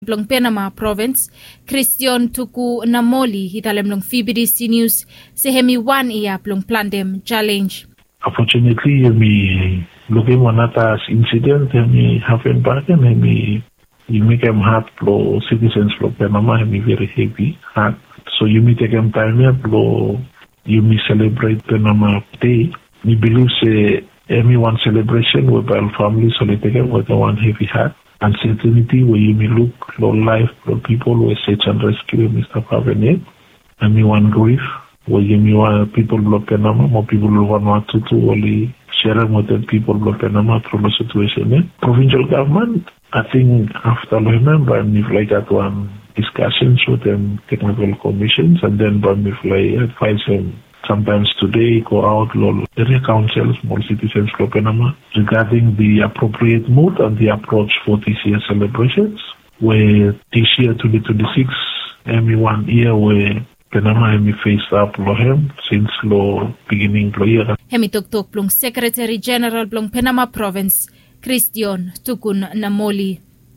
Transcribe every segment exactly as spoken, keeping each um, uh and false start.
Blong Panama Province, Christian Tuku Namoli hitalem long F B D C News sehemi one iya blong Plandem Challenge. Unfortunately, me looking one at as incident me happen back and me you make them hard for citizens for Panama me very heavy hard. So you may take them time here blow you may celebrate Panama Day. Me believe say every one celebration with our family so they take them with the one heavy heart. Uncertainty where you may look low life for people who search and rescue Mister Pavenet. And me one grief where you may want people block Panama, more people who want to to only share with the people block Panama through the situation. Eh? Provincial government, I think after I remember, and if like that one discussions with them technical commissions and then but if like advise them sometimes today go out lol area councils, small citizens for Panama regarding the appropriate mood and the approach for this year's celebrations. Where this year twenty twenty-six, every one year where Panama may face up lohem since law beginning lo year. Hemi tok plong Secretary General plong Panama Province, Christian Tukun Namoli.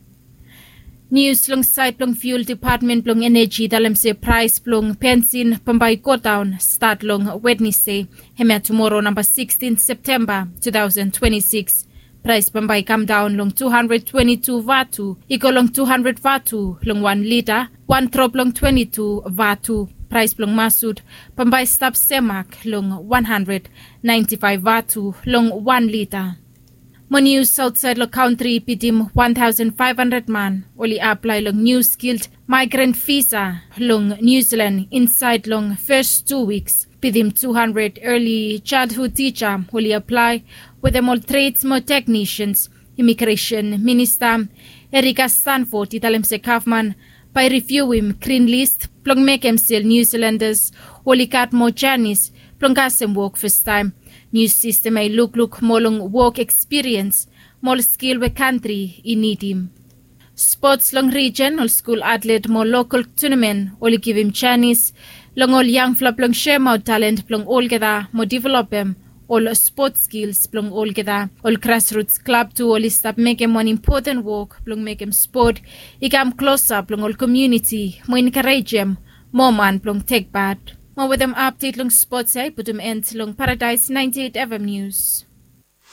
News long site plong Fuel Department plong Energy dalam se price plong pensin pambay go down start long Wednesday hemi tomorrow number sixteenth September twenty twenty-six. Price pambay come down long two hundred twenty-two vatu iko long two hundred vatu long one liter one drop long twenty-two vatu. Price plong masud pambay stop semak long one hundred ninety-five vatu long one liter. Mo news outside lo country pidim one thousand five hundred man only apply long new skilled migrant visa long New Zealand inside long first two weeks. Pidim two hundred early childhood teacher only apply with them all trades more technicians. Immigration Minister Erika Stanford italem se Kaufman by review him green list plong make him still New Zealanders only cat more journeys plong gasem work first time. New system ay look look molong work experience, mol skill we country in need him. Sports long region or school athlete more local tournament only give him Chinese, long all young flop long share more talent plong all geda more develop him, all sports skills plong all geda, all grassroots club to only stop make him one important work plong make him sport, he come closer plong all community, more encourage him, more man plong take part. More with them update long sports ay put them end long Paradise ninety-eight F M News.